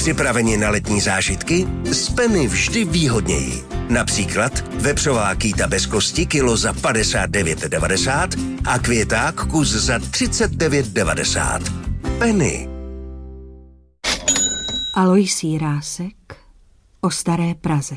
Připraveni na letní zážitky? Z Penny vždy výhodněji. Například vepřová kýta bez kosti kilo za 59,90 a květák kus za 39,90. Penny. Alois Jirásek o staré Praze.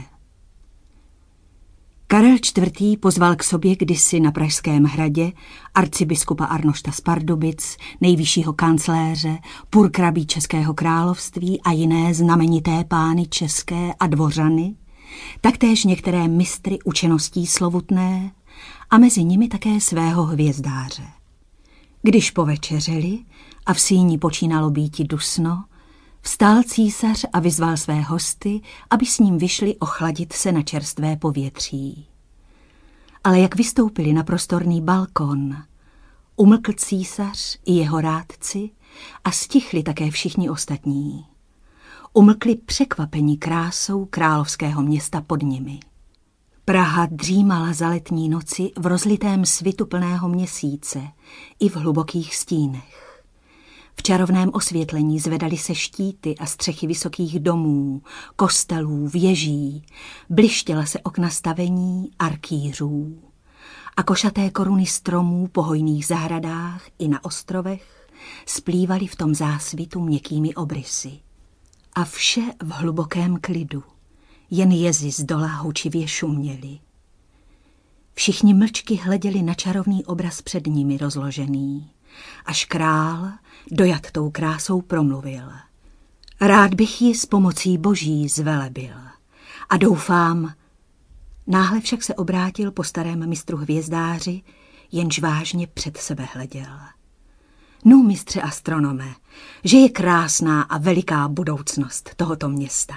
Karel IV. Pozval k sobě kdysi na Pražském hradě arcibiskupa Arnošta z Pardubic, nejvyššího kancléře, purkrabí Českého království a jiné znamenité pány české a dvořany, taktéž některé mistry učeností slovutné a mezi nimi také svého hvězdáře. Když povečeřeli a v síni počínalo býti dusno, vstal císař a vyzval své hosty, aby s ním vyšli ochladit se na čerstvé povětří. Ale jak vystoupili na prostorný balkon, umlkl císař i jeho rádci a stichli také všichni ostatní. Umlkli překvapení krásou královského města pod nimi. Praha dřímala za letní noci v rozlitém svitu plného měsíce i v hlubokých stínech. V čarovném osvětlení zvedaly se štíty a střechy vysokých domů, kostelů, věží, blištěla se okna stavení arkýřů a košaté koruny stromů po hojných zahradách i na ostrovech splývaly v tom zásvitu měkkými obrysy. A vše v hlubokém klidu, jen jezy zdola hučivě šuměly. Všichni mlčky hleděli na čarovný obraz před nimi rozložený, až král, dojat tou krásou, promluvil. Rád bych ji s pomocí boží zvelebil a doufám. Náhle však se obrátil po starém mistru hvězdáři, jenž vážně před sebe hleděl. Nu, mistře astronome, že je krásná a veliká budoucnost tohoto města.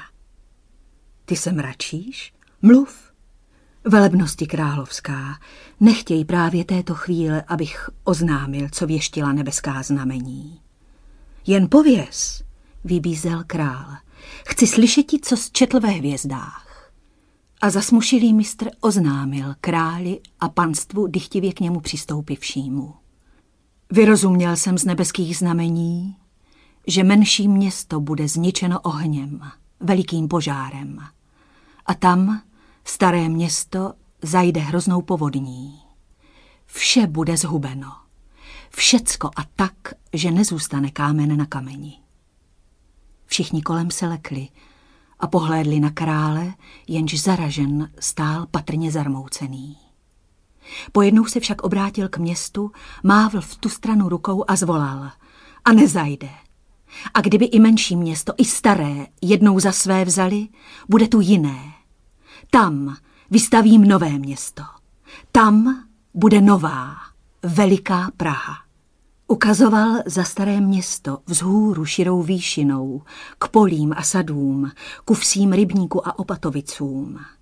Ty se mračíš? Mluv. Velebnosti královská, nechtěj právě této chvíle, abych oznámil, co věštila nebeská znamení. Jen pověz, vybízel král, chci slyšet ti, co zčetl ve hvězdách. A zasmušilý mistr oznámil králi a panstvu dychtivě k němu přistoupivšímu. Vyrozuměl jsem z nebeských znamení, že menší město bude zničeno ohněm, velikým požárem. A tam staré město zajde hroznou povodní. Vše bude zhubeno. Všecko a tak, že nezůstane kámen na kameni. Všichni kolem se lekli a pohlédli na krále, jenž zaražen stál patrně zarmoucený. Pojednou se však obrátil k městu, mávl v tu stranu rukou a zvolal. A nezajde. A kdyby i menší město, i staré, jednou za své vzali, bude tu jiné. Tam vystavím nové město. Tam bude nová, veliká Praha. Ukazoval za staré město vzhůru širou výšinou, k polím a sadům, ku vsím rybníku a opatovicům.